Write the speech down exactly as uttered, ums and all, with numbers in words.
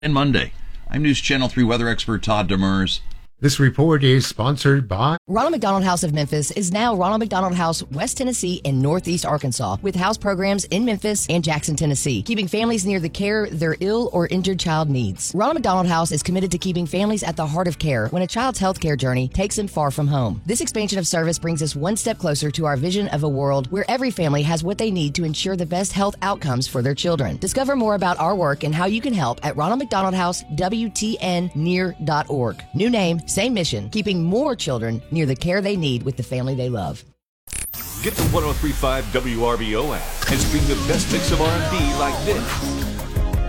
And Monday. I'm News Channel three weather expert Todd Demers. This report is sponsored by Ronald McDonald House of Memphis is now Ronald McDonald House, West Tennessee and Northeast Arkansas, with house programs in Memphis and Jackson, Tennessee, keeping families near the care their ill or injured child needs. Ronald McDonald House is committed to keeping families at the heart of care when a child's healthcare journey takes them far from home. This expansion of service brings us one step closer to our vision of a world where every family has what they need to ensure the best health outcomes for their children. Discover more about our work and how you can help at Ronald McDonald House W T N near dot org. New name, same mission, keeping more children near the care they need with the family they love. Get the one oh three point five W R B O app and stream the best mix of R and B like this.